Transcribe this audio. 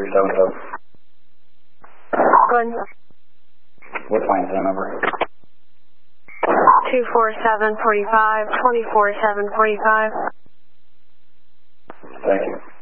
377. Go ahead. What plane is that number? 24745, 24745. Thank you.